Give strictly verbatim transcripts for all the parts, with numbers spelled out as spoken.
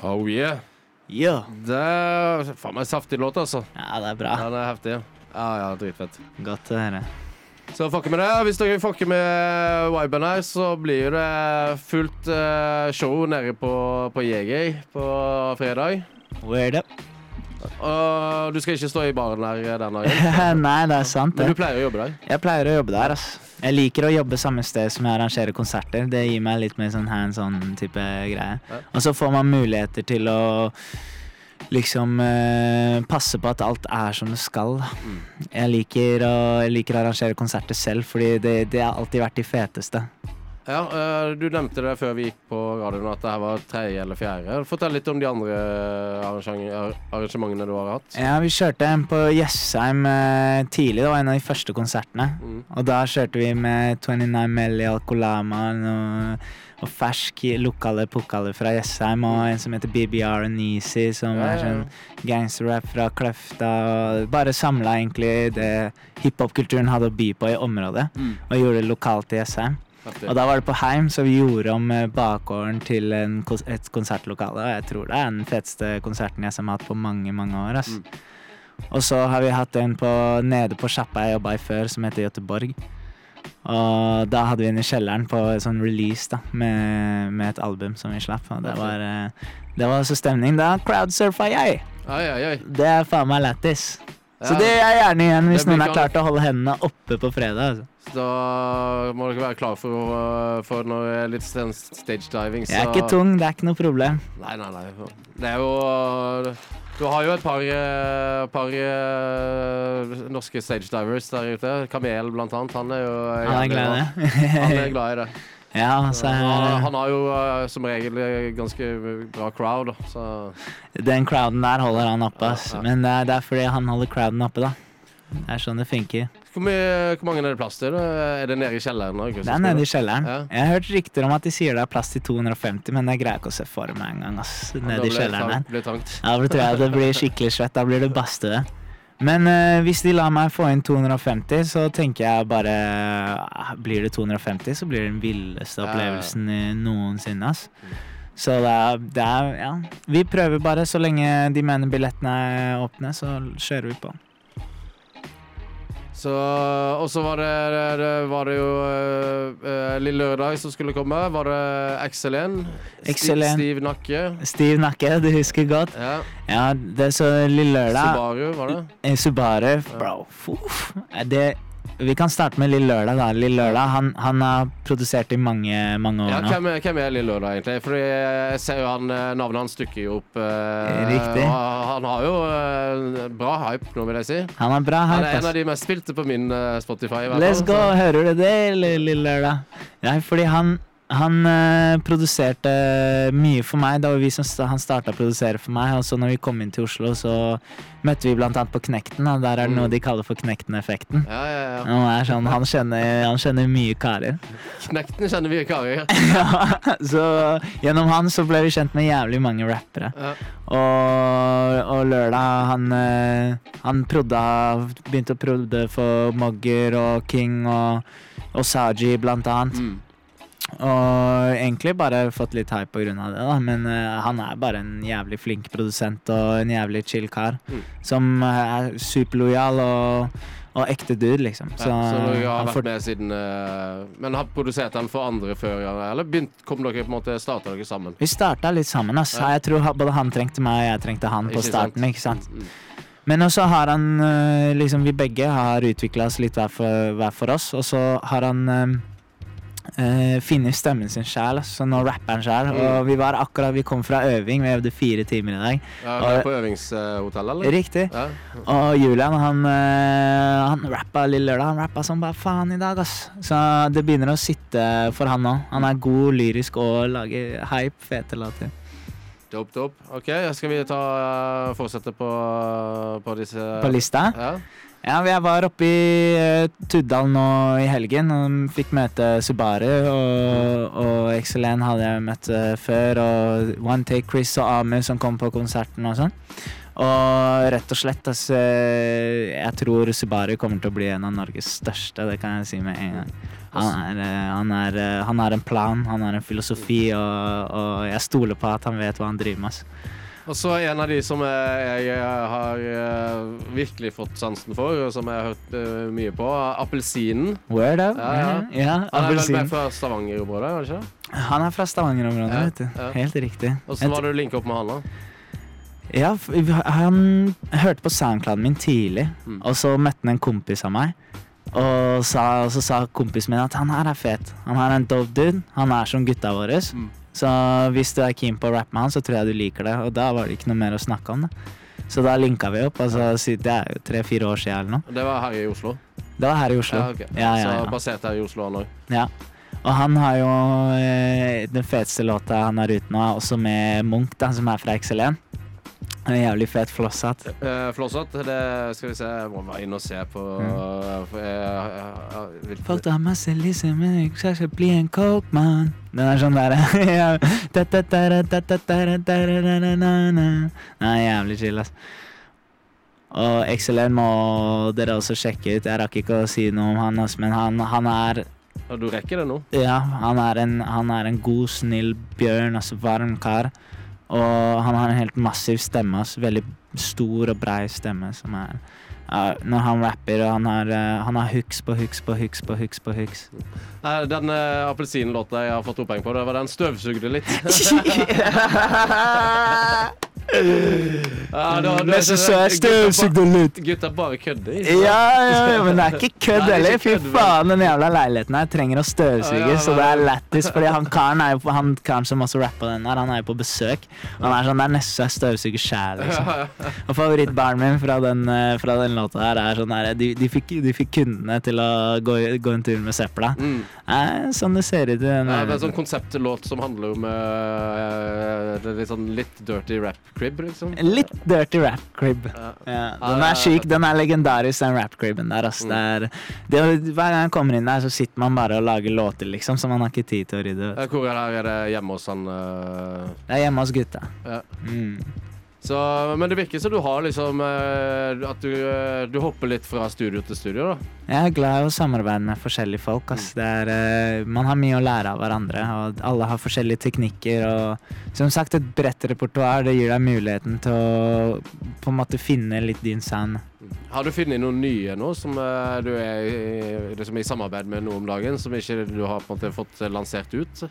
Oh yeah. Ja. Det er faen meg saftig låt, altså. Ja, det er bra. Ja, den er heftig. Ja, ja, dritfett. Godt å høre. Så fucker med det. Hvis dere fucker med viben her, så blir det fullt uh, show nede på, på J G på fredag. Word up. Og du skal ikke stå i baren der denne gangen? Nei, det er sant det. Men du pleier å jobbe der? Jeg pleier å jobbe der, ass. Jeg liker å jobbe samme sted som jeg arrangerer konserter. Det gir meg litt mer sånn hands-on type greie. Ja. Og så får man muligheter til å liksom eh, passe på at alt er som det skal. Mm. Jeg liker å, jeg liker å arrangere konserter selv, fordi det, det har alltid vært de feteste. Ja, uh, du nevnte det før vi gikk på radioen at det her var tredje eller fjerde. Fortell litt om de andre arrangement- arrangementene du har hatt. Ja, vi kjørte en på Jessheim eh, tidlig, det var en av de første konsertene. Mm. Og da kjørte vi med tjuenine Melli Alcolama og, og fersk lokale pokaler fra Jessheim, og en som heter B B R og Nisi, som Ja, ja, er ja. sånn gangsterrap fra Kløfta. Og bare samlet egentlig det hiphop-kulturen hadde å by på i området, Mm. og gjorde det lokalt i Jessheim. Heftig. Og da var det på Heim, så vi gjorde om eh, bakgården til en, kos- et konsertlokale, og jeg tror det er den feteste konserten jeg har hatt på mange, mange år, ass. Mm. Og så har vi hatt en på, nede på sjappa jeg jobbet i før, som heter Göteborg. Og da hadde vi den i kjelleren på en sånn release da, med, med et album som vi slapp, og det var, eh, det var så stemning. Da crowdsurfa jeg! Ai, ai, ai. Det er faen meg lættis. Så Ja. det er jeg gjerne igjen hvis Det blir noen har kan- klart å holde hendene oppe på fredag, altså. Så da må dere være klar for, uh, for noe litt st- stage diving. Jeg er ikke tung, det er ikke noe problem. Nei, nei, nei. Det er jo uh, Du har jo et par, uh, par uh, norske stage divers der ute. Kamel blant annet. Han er jo uh, Han er jævlig glad i bra. det. Han er glad i det. Ja, så han, han har jo uh, som regel uh, ganske bra crowd, da, så den crowden der holder han oppe, ass. Ja, ja. Men det er, det er fordi han holder crowden oppe, da. Det er sånn det funker. Hvor, mye, hvor mange er det plass til? Da? Er det nede i kjelleren? Da? Det er nede i kjelleren. Ja. Jeg har hørt rykter om at de sier det er plass til to hundre og femti, men jeg greier ikke å se for meg en gang, ass. Nede i kjelleren der. Det blir trangt. Ja, da tror jeg det blir skikkelig svett. Da blir det badstue. Men eh, hvis de lar meg få inn to hundre og femti, så tenker jeg bare ah, blir det to hundre og femti, så blir det den villeste Ja, ja, ja. opplevelsen i noensinne, ass. Så det er, det er, ja. Vi prøver bare, så lenge de mener billettene er åpne, så kjører vi på. Så, og så var det, det, var det jo uh, Lille Lørdag som skulle komme. Var det X L N? X L N. Stiv nakke. Stiv nakke, du husker godt. Ja. Ja, det er så lille lørdag. Subaru, var det? Eh, Subaru, bro. Uff. Det, vi kan starte med Lille Lørdag da. Lille Lørdag, han, han har produsert i mange, mange år Ja, nå. hvem, er, hvem er Lille Lørdag, egentlig? Fordi jeg ser jo han, eh, navnet hans dukker jo opp. eh, Riktig. og Han har jo eh, bra hype, nå vil jeg si. Han har bra Han hype, er en ass. av de mest spilte på min eh, Spotify. i hvert Let's fall, go, så- hører du det, Lille Lille Lørdag? Ja, fordi han, han eh, produserte mye for meg, da var vi som sta- han startet å produsere for meg, og så når vi kom inn til Oslo, så møtte vi blant annet på Knekten, og der er det noe Mm. de kaller for Knekten-effekten. Ja, ja, ja. Og det er sånn, han kjenner, han kjenner mye karer. Knekten kjenner vi karer. Ja, så gjennom han så ble vi kjent med jævlig mange rappere. Ja. Og, og lørdag, han, eh, han prodda, begynte å prodde for Mogger og King og, og Saji blant annet. Mm. Og egentlig bare fått litt hype på grunn av det da, men eh, han er bare en jævlig flink produsent og en jævlig chill kar, Mm. som er superlojal og, og ekte dude, liksom. Så, ja, så dere har han vært får- med siden eh, Men har produsert den for andre før? ja, Eller begynt, kom dere på en måte starta dere sammen? Vi startet litt sammen, ass. Ja. Jeg tror ha- både han trengte meg, og jeg trengte han på Ikke starten, sant? ikke sant? Mm, Men også har han, eh, liksom vi begge har utviklet oss litt hver for, hver for oss, og så har han eh, eh, funnet stemmen sin selv, ass. Så nå rapper han selv, Mm. og vi var akkurat, vi kom fra øving, vi øvde fire timer i dag. Ja, Og- på øvingshotell, eller? Riktig. Ja. Og Julian, han, eh, han rappa Lille Lørdag, han rappa som bare faen i dag, ass. Så det begynner å sitte for han nå. Han er god lyrisk og lager hype, fete låter. Dope, dope. Ok, skal vi ta uh, fortsette på, på disse På lista? Ja. Ja, jeg var oppe i uh, Tuddal nå i helgen og fikk møte Subaru, og, og X L N hadde jeg møtt uh, før, og One Take Chris og Amir som kom på konserten og sånn. Og rett og slett, altså, jeg tror Subaru kommer til å bli en av Norges største, det kan jeg si med en gang. Han, er, eh, han, er, eh, han har en plan, han har en filosofi, og, og jeg stoler på at han vet hva han driver med. Altså. Og så en av de som jeg, jeg har uh, virkelig fått sansen for, og som jeg har hørt uh, mye på, Appelsinen. Word up. Ja, ja. Mm, ja, Han er vel appelsin. med fra Stavanger-området, var det ikke? Han er fra Stavanger-området, Ja, vet du. ja. Helt riktig. Og så var du linket opp med han da? Ja, f- han hørte på SoundClouden min tidlig, Mm. og så møtte han en kompis av meg, og, sa, og så sa kompisen min at han her er fet. Han her er en dope dude, han er som gutta våre. Mm. Så hvis du er keen på å rappe med han, så tror jeg du liker det. Og da var det ikke noe mer å snakke om det. Så da linka vi opp. Altså, si- det er jo tre-fire år siden eller noe. Det var her i Oslo? Det var her i Oslo. Ja, ok. Ja, ja, Så ja. basert her i Oslo han også. Ja. Og han har jo eh, den feteste låta han har ute nå, er også med Munch, da, som er fra X L N. En jævlig fet flosshatt. Uh, Flåssatt, det skal vi se, jeg må være inne og se på Mm. for jeg, jeg, jeg, jeg, Folk tar masse liksom, men jeg skal bli en coke, man. Den er sånn der. Ja. Den er jævlig chill, ass. Og X L N må dere også sjekke ut. Jeg rakk ikke å si noe om han, ass, men han, han er Ja, du rekker det nå? Ja, han er en, han er en god, snill bjørn, altså varm kar. Og han har en helt massiv stemme, altså, veldig stor og brei stemme, som er ja, når han rapper, og han har, eh, han har hooks på hooks på hooks på hooks på hooks. Nei, den uh, appelsinlåta jeg har fått oppheng på, det var den støvsugde litt. Ja, da, da, Nesten så jeg gutta ba- støvsugde litt. Gutta bare kødder. Ja, ja, ja, men det er ikke kødd Nei, det er heller. ikke Fy kødd, men- faen, den jævla leiligheten her trenger å Ja, støvsuges, ja, så det er ja. lættis. Fordi han karen er jo på, han karen som også rapper den der, han er jo på besøk. Han er sånn, det er nesten så jeg støvsuger sjæl, liksom. Ja, ja. Og favorittbaren min fra den, eh, fra den låta her er sånn her, de, de, fikk, de fikk kundene til å gå, gå en tur med søpla. Mm. Eh, sånn det ser ut i den Ja, det er en leiligheten. sånn konseptlåt som handler om uh, det er litt sånn litt dirty rap-crib, liksom. Litt dirty rap crib. Ja. Ja, den er syk, den er legendarisk, den rap cribben der. ass. Det er, det, er- hver gang jeg kommer inn der, så sitter man bare og lager låter, liksom, så man har ikke tid til å rydde. Eh, Hvor er det her? Er det hjemme hos han? uh, Det er hjemme hos gutta. Ja. Mm. Så, men det virker som du har liksom eh, at du, eh, du hopper litt fra studio til studio, da. Jeg er glad i å samarbeide med forskjellige folk. Ass. Det er, eh, man har mye å lære av hverandre, og alle har forskjellige teknikker. Og som sagt, et bredt repertoar, det gir deg muligheten til å på en måte finne litt din sound. Har du funnet noen nye nå som eh, du er i, liksom i samarbeid med nå om dagen, som ikke du har på en måte fått lansert ut?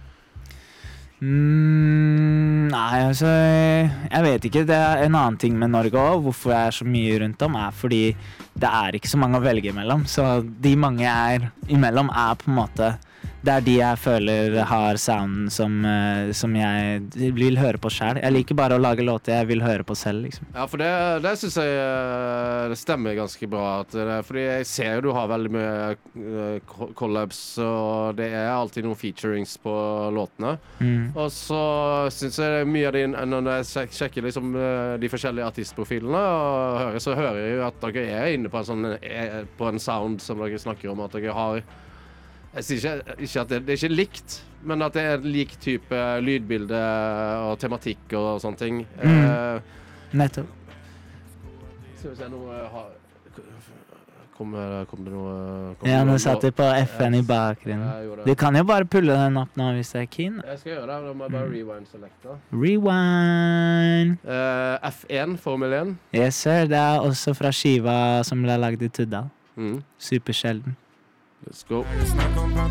Mm, nei, altså jeg vet ikke. Det er en annen ting med Norge òg. Hvorfor jeg er så mye rundt om, er fordi det er ikke så mange å velge imellom. Så de mange jeg er imellom, er på en måte det er de jeg føler har sounden som, eh, som jeg vil høre på selv. Jeg liker bare å lage låter jeg vil høre på selv, liksom. Ja, for det, det syns jeg eh, det stemmer ganske bra. At det, fordi jeg ser jo du har veldig mye eh, co- collabs, og det er alltid noen featurings på låtene. Mm. Og så syns jeg mye av de, når jeg sjek- sjekker liksom eh, de forskjellige artistprofilene, og hører, så hører jeg jo at dere er inne på en, sånn, eh, på en sound som dere snakker om, at dere har Jeg sier ikke, ikke at det, det er ikke likt, men at det er lik type lydbilde og tematikk og sånne ting. Mm. Eh, Nettopp. Skal vi se noe har, kom, kom det noe kom Ja, det nå noe- satt de på F N i bakgrunnen. Ja, jeg gjorde Du det. kan jo bare pulle den opp nå hvis du er keen. Jeg skal gjøre det. Da må jeg bare rewind selecta. Rewind. Uh, F én, Formel én. Yes, sir. Det er også fra skiva som ble lagd i Tuddal. Mm. Supersjelden. Let's go. Snakk om